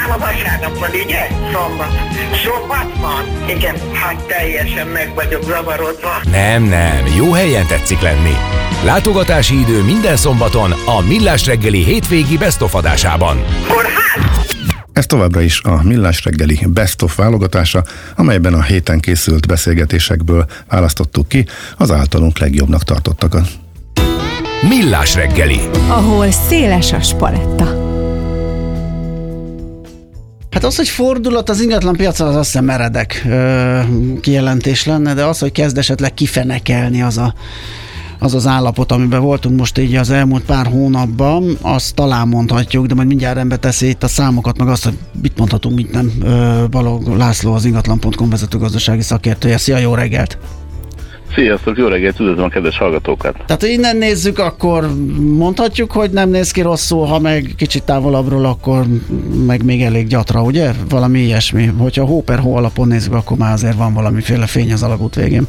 Ma vasárnap van, ugye? Szombat van? Igen, hát teljesen meg vagyok zavarodva. Nem, jó helyen tetszik lenni. Látogatási idő minden szombaton a Millás reggeli hétvégi Best of adásában. Kórház! Ez továbbra is a Millás reggeli Best of válogatása, amelyben a héten készült beszélgetésekből választottuk ki az általunk legjobbnak tartottakat. Millás reggeli, ahol széles a spaletta. Hát az, hogy fordulat az ingatlan piacon, az azt hiszem meredek kijelentés lenne, de az, hogy kezd esetleg kifenekelni az állapot, amiben voltunk most így az elmúlt pár hónapban, azt talán mondhatjuk, de majd mindjárt rendbe teszi itt a számokat, meg azt, hogy mit mondhatunk, mit nem. Balogh László, az ingatlan.com vezető gazdasági szakértője. Szia, jó reggelt! Sziasztok, jó reggelt, üdvözlöm a kedves hallgatókat! Tehát, ha innen nézzük, akkor mondhatjuk, hogy nem néz ki rosszul, ha meg kicsit távolabbról, akkor meg még elég gyatra, ugye? Valami ilyesmi. Hogyha hó per hó alapon nézzük, akkor már azért van valamiféle fény az alagút végén.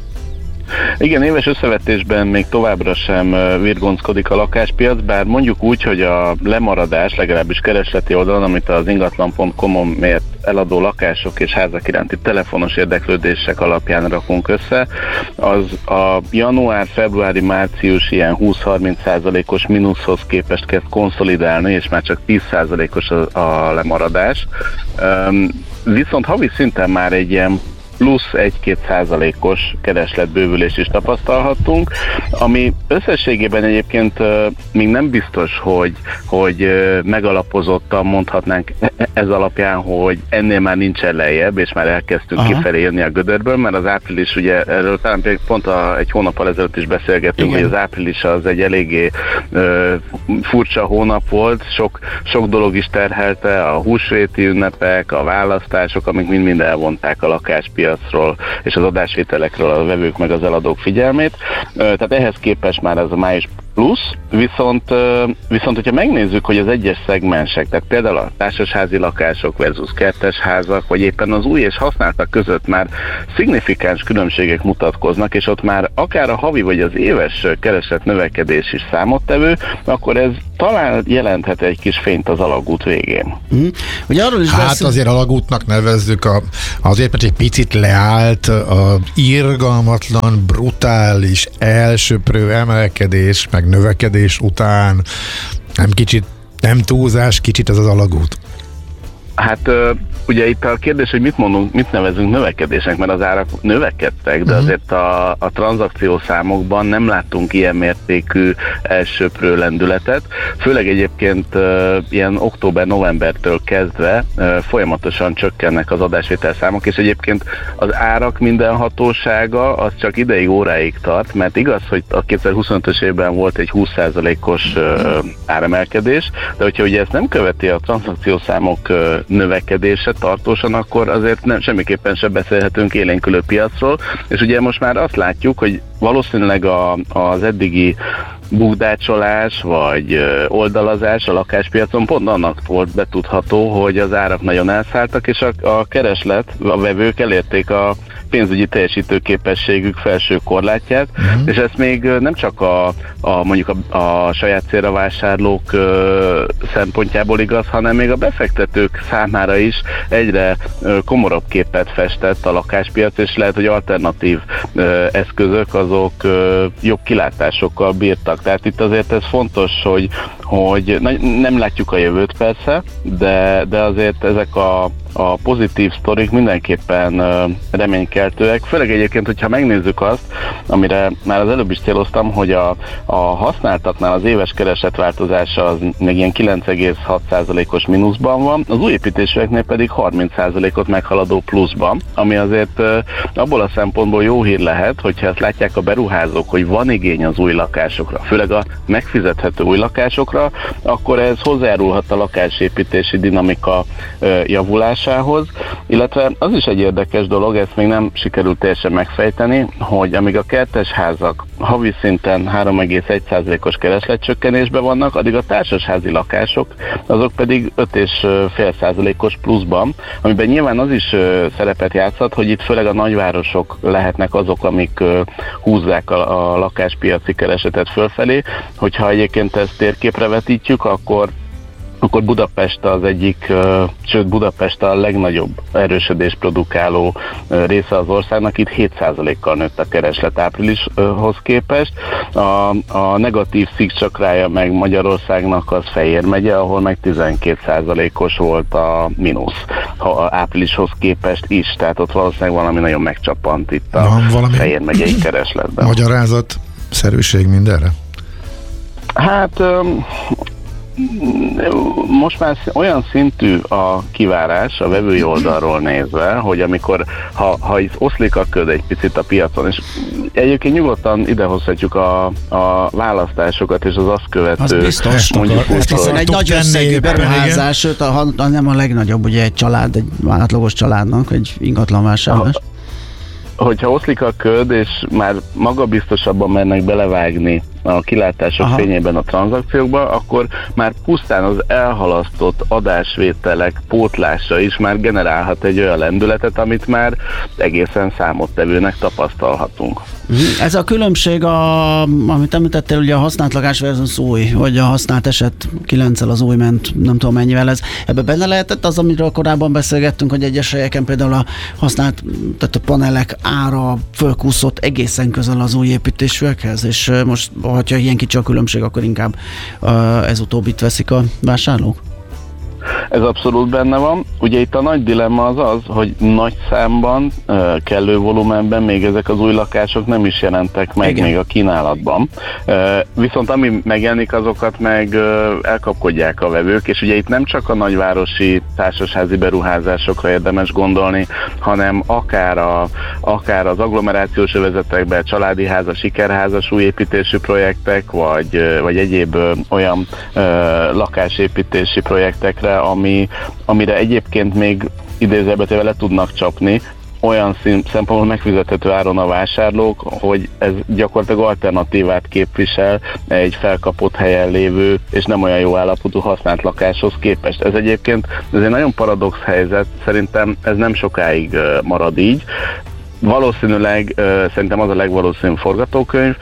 Igen, éves összevetésben még továbbra sem virgonckodik a lakáspiac, bár mondjuk úgy, hogy a lemaradás, legalábbis keresleti oldalon, amit az ingatlan.com-on mért eladó lakások és házak iránti telefonos érdeklődések alapján rakunk össze, az a január, februári, március ilyen 20-30%-os mínuszhoz képest kezd konszolidálni, és már csak 10%-os a lemaradás. Viszont havi szinten már egy ilyen plusz 1-2%-os keresletbővülés is tapasztalhattunk, ami összességében egyébként még nem biztos, hogy megalapozottan mondhatnánk ez alapján, hogy ennél már nincsen lejjebb, és már elkezdtünk kifelé jönni a gödörből, mert az április, ugye erről talán pont egy hónappal ezelőtt is beszélgettünk, igen, hogy az április az egy eléggé furcsa hónap volt, sok dolog is terhelte, a húsvéti ünnepek, a választások, amik mind elvonták a lakáspiacról és az adásvételekről a vevők meg az eladók figyelmét. Tehát ehhez képest már ez a május plusz, viszont hogyha megnézzük, hogy az egyes szegmensek, tehát például a társasházi lakások versus kertes házak, vagy éppen az új és használtak között már szignifikáns különbségek mutatkoznak, és ott már akár a havi vagy az éves kereslet növekedés is számottevő, akkor ez talán jelenthet egy kis fényt az alagút végén. Ugye arról is azért alagútnak nevezzük, azért, mert egy picit leállt a irgalmatlan, brutális, elsöprő emelkedés, meg növekedés után, nem túlzás, kicsit ez az alagút. Hát ugye itt a kérdés, hogy mit nevezünk növekedésnek, mert az árak növekedtek, de azért a tranzakciószámokban nem láttunk ilyen mértékű elsöprő lendületet. Főleg egyébként ilyen október-novembertől kezdve folyamatosan csökkennek az adásvételszámok, és egyébként az árak mindenhatósága az csak ideig, óráig tart, mert igaz, hogy a 2025-ös évben volt egy 20%-os áremelkedés, de hogyha ugye ezt nem követi a tranzakciószámok növekedése tartósan, akkor azért semmiképpen sem beszélhetünk élénkülő piacról, és ugye most már azt látjuk, hogy valószínűleg az eddigi bukdácsolás vagy oldalazás a lakáspiacon pont annak volt betudható, hogy az árak nagyon elszálltak, és a kereslet, a vevők elérték a pénzügyi teljesítőképességük felső korlátját, és ezt még nem csak mondjuk a saját célra vásárlók szempontjából igaz, hanem még a befektetők számára is egyre komorabb képet festett a lakáspiac, és lehet, hogy alternatív eszközök azok jobb kilátásokkal bírtak. Tehát itt azért ez fontos, hogy nem látjuk a jövőt persze, de azért ezek a pozitív sztorik mindenképpen reménykeltőek, főleg egyébként, hogyha megnézzük azt, amire már az előbb is céloztam, hogy a használtaknál az éves keresletváltozása az még ilyen 9,6%-os mínuszban van, az új építésűeknél pedig 30%-ot meghaladó pluszban, ami azért abból a szempontból jó hír lehet, hogyha ezt látják a beruházók, hogy van igény az új lakásokra, főleg a megfizethető új lakásokra, akkor ez hozzájárulhat a lakásépítési dinamika javulásához, illetve az is egy érdekes dolog, ezt még nem sikerült teljesen megfejteni, hogy amíg a kertesházak havi szinten 3,1%-os keresletcsökkenésben vannak, addig a társasházi lakások, azok pedig 5,5%-os pluszban, amiben nyilván az is szerepet játszhat, hogy itt főleg a nagyvárosok lehetnek azok, amik húzzák a lakáspiaci keresetet fölfelé, hogyha egyébként ezt térképre vetítjük, akkor akkor Budapest az egyik, sőt Budapest a legnagyobb erősödés produkáló része az országnak, itt 7%-kal nőtt a kereslet áprilishoz képest. A negatív szikcsakrája meg Magyarországnak az Fejér megye, ahol meg 12%-os volt a mínusz áprilishoz képest is, tehát ott valószínűleg valami nagyon megcsapant itt a Fejér megyei keresletben. Magyarázat, szerűség mindenre? Hát most már olyan szintű a kivárás a vevői oldalról nézve, hogy amikor, ha itt oszlik a köd egy picit a piacon, és egyébként nyugodtan idehozhatjuk a választásokat és az azt követő... Az biztos, mondjuk hiszen egy nagy összegű beruházás, sőt, nem a legnagyobb, ugye egy család, egy átlagos családnak, egy ingatlanvásárlás. Hogyha oszlik a köd, és már magabiztosabban mernek belevágni a kilátások fényében a tranzakciókba, akkor már pusztán az elhalasztott adásvételek pótlása is már generálhat egy olyan lendületet, amit már egészen számottevőnek tapasztalhatunk. Ez a különbség, amit említettél, ugye a használt lakás versus új, vagy a használt eset 9-el az új ment, nem tudom mennyivel ez. Ebbe benne lehetett az, amiről korábban beszélgettünk, hogy egyes helyeken például a használt, tehát a panelek ára fölkúszott egészen közel az új építésűekhez, és most, ha ilyen kicsi a különbség, akkor inkább ez utóbbit veszik a vásárlók? Ez abszolút benne van. Ugye itt a nagy dilemma az, hogy nagy számban, kellő volumenben még ezek az új lakások nem is jelentek meg még a kínálatban. Viszont ami megjelenik, azokat meg elkapkodják a vevők, és ugye itt nem csak a nagyvárosi társasházi beruházásokra érdemes gondolni, hanem akár az agglomerációs övezetekben családi házas, sikerházas újépítésű projektek, vagy egyéb olyan lakásépítési projektekre, amire egyébként még idézőjelben le tudnak csapni, olyan szempontból megfizethető áron a vásárlók, hogy ez gyakorlatilag alternatívát képvisel egy felkapott helyen lévő és nem olyan jó állapotú használt lakáshoz képest. Ez egyébként egy nagyon paradox helyzet, szerintem ez nem sokáig marad így. Valószínűleg szerintem az a legvalószínűbb forgatókönyv,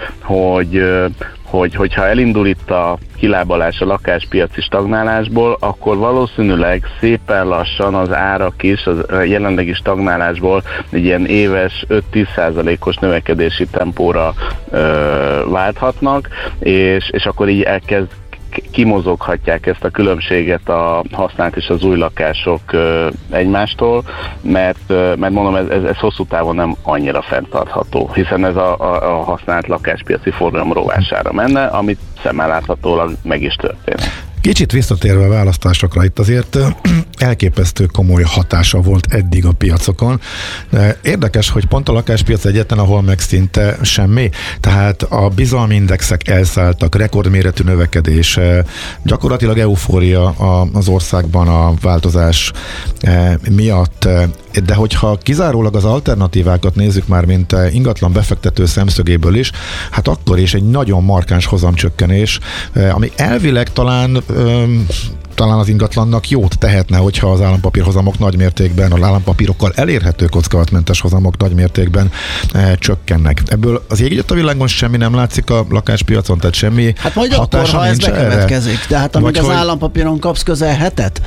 hogyha elindul itt a kilábalás a lakáspiaci stagnálásból, akkor valószínűleg szépen lassan az árak is a jelenlegi stagnálásból egy ilyen éves 5-10%-os növekedési tempóra válthatnak, és akkor így kimozoghatják ezt a különbséget a használt és az új lakások egymástól, mert mondom, ez hosszú távon nem annyira fenntartható, hiszen ez a használt lakáspiaci forgalom rovására menne, amit szemmel láthatólag meg is történik. Kicsit visszatérve a választásokra, itt azért elképesztő komoly hatása volt eddig a piacokon. Érdekes, hogy pont a lakáspiac egyetlen, ahol meg szinte semmi. Tehát a bizalmi indexek elszálltak, rekordméretű növekedés, gyakorlatilag eufória az országban a változás miatt. De hogyha kizárólag az alternatívákat nézzük már, mint ingatlan befektető szemszögéből is, hát akkor is egy nagyon markáns hozamcsökkenés, ami elvileg talán az ingatlannak jót tehetne, hogyha az állampapírhozamok nagymértékben, az állampapírokkal elérhető kockázatmentes hozamok nagymértékben csökkennek. Ebből az ég a világon semmi nem látszik a lakáspiacon, tehát semmi hát majd hatása akkor, ha ez bekövetkezik. Tehát amíg az hogy... állampapíron kapsz közel hetet,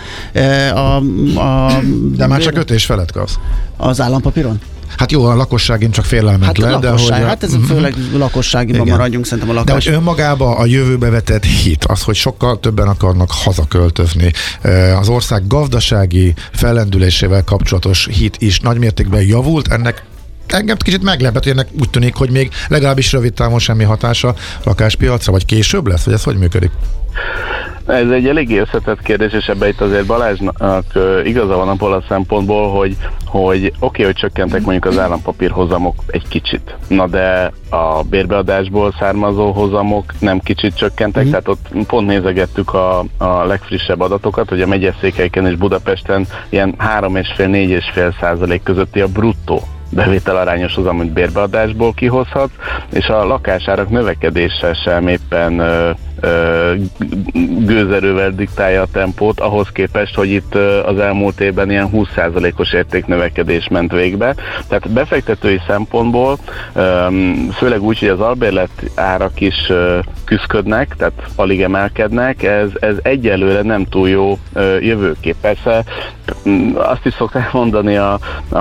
de már csak 5 és felett kapsz. Az állampapíron? Hát jó, a lakosságén csak félelmet le, de hogy... Hát ez főleg lakosságiban maradjunk szerintem a lakás. De hogy önmagában a jövőbe vetett hit, az, hogy sokkal többen akarnak hazaköltözni, az ország gazdasági fellendülésével kapcsolatos hit is nagymértékben javult, ennek engem kicsit meglepett, hogy ennek úgy tűnik, hogy még legalábbis rövid távon semmi hatása lakáspiacra, vagy később lesz, vagy ez hogy működik? Ez egy eléggé összetett kérdés, és ebben itt azért Balázsnak igaza van abból a szempontból, hogy oké, hogy csökkentek mondjuk az állampapírhozamok egy kicsit, na de a bérbeadásból származó hozamok nem kicsit csökkentek, tehát ott pont nézegettük a legfrissebb adatokat, hogy a megyeszékhelyeken és Budapesten ilyen 3,5-4,5% közötti a bruttó bevételarányos hozam, amit bérbeadásból kihozhat, és a lakásárak növekedése sem éppen gőzerővel diktálja a tempót, ahhoz képest, hogy itt az elmúlt évben ilyen 20%-os értéknövekedés ment végbe. Tehát befektetői szempontból, főleg úgy, hogy az albérlet árak is küszködnek, tehát alig emelkednek, ez egyelőre nem túl jó jövőkép. Persze azt is szokták mondani a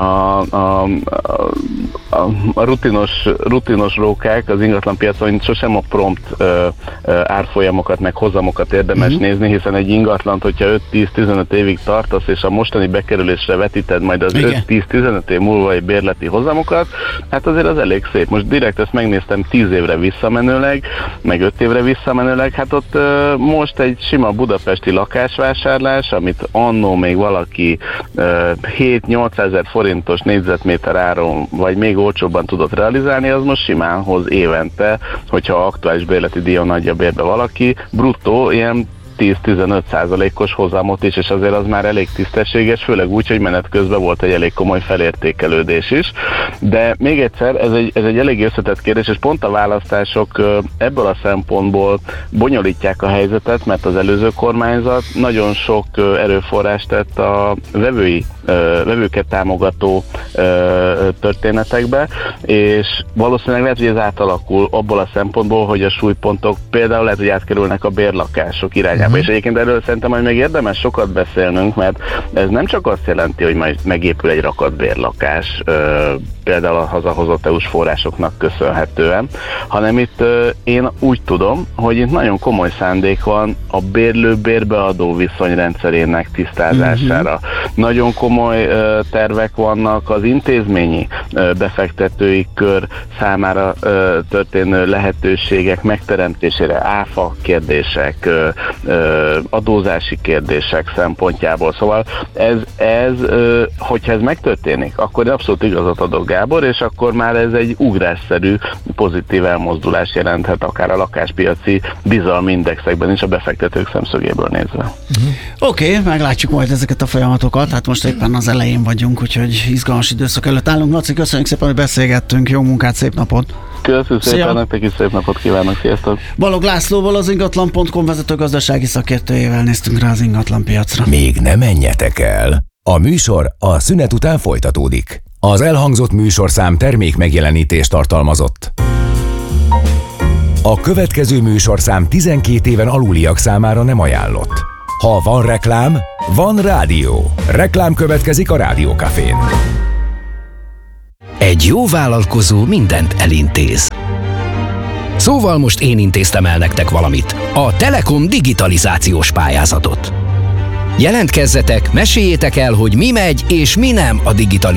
rutinos rókák az ingatlanpiacon, hogy sosem a prompt árfolyamokat meg hozamokat érdemes nézni, hiszen egy ingatlant, hogyha 5-10-15 évig tartasz, és a mostani bekerülésre vetíted majd az 5-10-15 év múlva egy bérleti hozamokat, hát azért az elég szép. Most direkt ezt megnéztem 10 évre visszamenőleg, meg 5 évre visszamenőleg, hát ott most egy sima budapesti lakásvásárlás, amit annó még valaki 7-8 ezer forintos négyzetméter áron, vagy még olcsóbban tudott realizálni, az most simán hoz évente, hogyha aktuális bérleti díjon adja bérbe valaki, bruttó ilyen 10-15%-os hozamot is, és azért az már elég tisztességes, főleg úgy, hogy menet közben volt egy elég komoly felértékelődés is. De még egyszer, ez egy elég összetett kérdés, és pont a választások ebből a szempontból bonyolítják a helyzetet, mert az előző kormányzat nagyon sok erőforrást tett a vevőket támogató történetekbe, és valószínűleg lehet, hogy ez átalakul abból a szempontból, hogy a súlypontok például lehet, hogy átkerülnek a bérlakások irányába, és egyébként erről szerintem majd még érdemes sokat beszélnünk, mert ez nem csak azt jelenti, hogy majd megépül egy rakat bérlakás, például a hazahozott EU-s forrásoknak köszönhetően, hanem itt én úgy tudom, hogy itt nagyon komoly szándék van a bérlő-bérbeadó viszonyrendszerének tisztázására. Nagyon komoly tervek vannak az intézményi befektetői kör számára történő lehetőségek megteremtésére, áfa kérdések, adózási kérdések szempontjából. Szóval hogyha ez megtörténik, akkor abszolút igazat adok, Gábor, és akkor már ez egy ugrásszerű pozitív elmozdulás jelenthet akár a lakáspiaci bizalmi indexekben is a befektetők szemszögéből nézve. Oké, meglátjuk majd ezeket a folyamatokat, hát most éppen az elején vagyunk, úgyhogy izgalmas időszak előtt állunk. Laci, köszönjük szépen, hogy beszélgettünk, jó munkát, szép napot! Köszönöm szépen, nektek is szép napot kívánok, sziasztok! Balog Lászlóval, az ingatlan.com vezető gazdasági szakértőjével néztünk rá az ingatlanpiacra. Még ne menjetek el! A műsor a szünet után folytatódik. Az elhangzott műsorszám termék megjelenítést tartalmazott. A következő műsorszám 12 éven aluliak számára nem ajánlott. Ha van reklám, van rádió. Reklám következik a Rádiókafén. Egy jó vállalkozó mindent elintéz. Szóval most én intéztem el nektek valamit. A Telekom digitalizációs pályázatot. Jelentkezzetek, meséljétek el, hogy mi megy és mi nem a digitalizáció